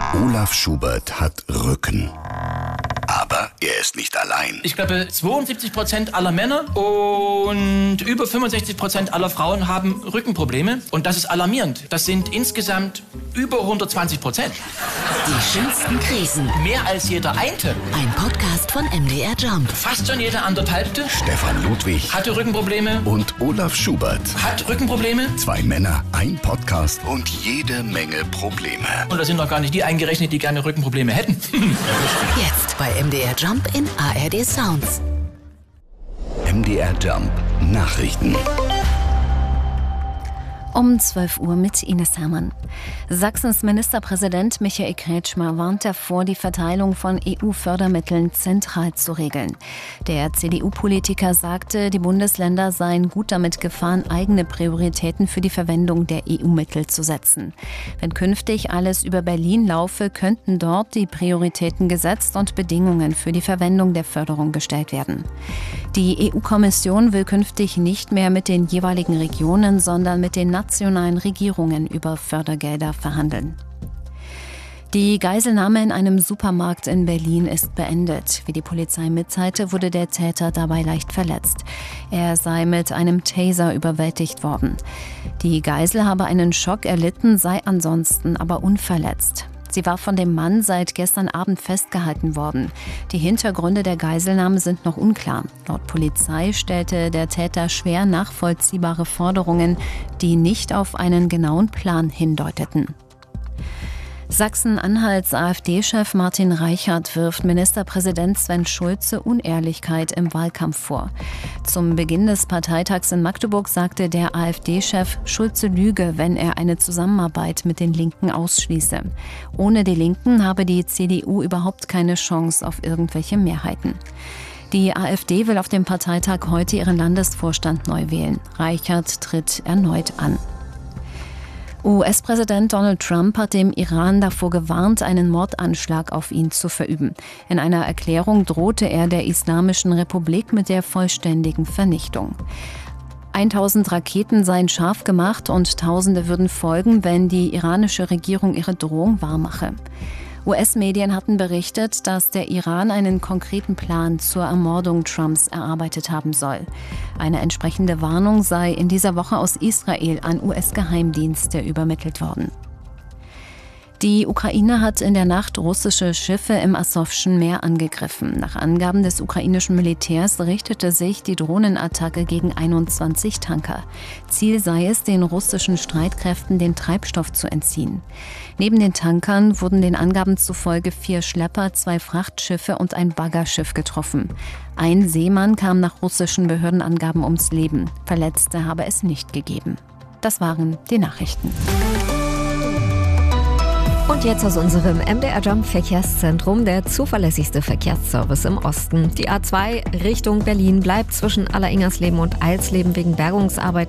Olaf Schubert hat Rücken. Aber er ist nicht allein. Ich glaube, 72% aller Männer und über 65% aller Frauen haben Rückenprobleme. Und das ist alarmierend. Das sind insgesamt über 120%. Die schönsten Krisen. Mehr als jeder Einte. Ein Podcast von MDR Jump. Fast schon jeder anderthalbte Stefan Ludwig hatte Rückenprobleme. und Olaf Schubert. Hat Rückenprobleme. 2 Männer, ein Podcast und jede Menge Probleme. Und da sind noch gar nicht die eingerechnet, die gerne Rückenprobleme hätten. Jetzt bei MDR Jump in ARD Sounds. MDR Jump Nachrichten. Um 12 Uhr mit Ines Hermann. Sachsens Ministerpräsident Michael Kretschmer warnt davor, die Verteilung von EU-Fördermitteln zentral zu regeln. Der CDU-Politiker sagte, die Bundesländer seien gut damit gefahren, eigene Prioritäten für die Verwendung der EU-Mittel zu setzen. Wenn künftig alles über Berlin laufe, könnten dort die Prioritäten gesetzt und Bedingungen für die Verwendung der Förderung gestellt werden. Die EU-Kommission will künftig nicht mehr mit den jeweiligen Regionen, sondern mit den nationalen Regierungen über Fördergelder verhandeln. Die Geiselnahme in einem Supermarkt in Berlin ist beendet. Wie die Polizei mitteilte, wurde der Täter dabei leicht verletzt. Er sei mit einem Taser überwältigt worden. Die Geisel habe einen Schock erlitten, sei ansonsten aber unverletzt. Sie war von dem Mann seit gestern Abend festgehalten worden. Die Hintergründe der Geiselnahme sind noch unklar. Laut Polizei stellte der Täter schwer nachvollziehbare Forderungen, die nicht auf einen genauen Plan hindeuteten. Sachsen-Anhalts AfD-Chef Martin Reichert wirft Ministerpräsident Sven Schulze Unehrlichkeit im Wahlkampf vor. Zum Beginn des Parteitags in Magdeburg sagte der AfD-Chef, Schulze lüge, wenn er eine Zusammenarbeit mit den Linken ausschließe. Ohne die Linken habe die CDU überhaupt keine Chance auf irgendwelche Mehrheiten. Die AfD will auf dem Parteitag heute ihren Landesvorstand neu wählen. Reichert tritt erneut an. US-Präsident Donald Trump hat dem Iran davor gewarnt, einen Mordanschlag auf ihn zu verüben. In einer Erklärung drohte er der Islamischen Republik mit der vollständigen Vernichtung. 1000 Raketen seien scharf gemacht und Tausende würden folgen, wenn die iranische Regierung ihre Drohung wahrmache. US-Medien hatten berichtet, dass der Iran einen konkreten Plan zur Ermordung Trumps erarbeitet haben soll. Eine entsprechende Warnung sei in dieser Woche aus Israel an US-Geheimdienste übermittelt worden. Die Ukraine hat in der Nacht russische Schiffe im Asowschen Meer angegriffen. Nach Angaben des ukrainischen Militärs richtete sich die Drohnenattacke gegen 21 Tanker. Ziel sei es, den russischen Streitkräften den Treibstoff zu entziehen. Neben den Tankern wurden den Angaben zufolge 4 Schlepper, 2 Frachtschiffe und ein Baggerschiff getroffen. Ein Seemann kam nach russischen Behördenangaben ums Leben. Verletzte habe es nicht gegeben. Das waren die Nachrichten. Und jetzt aus unserem MDR Jump Verkehrszentrum, der zuverlässigste Verkehrsservice im Osten. Die A2 Richtung Berlin bleibt zwischen Alleringers und Eilsleben wegen Bergungsarbeiten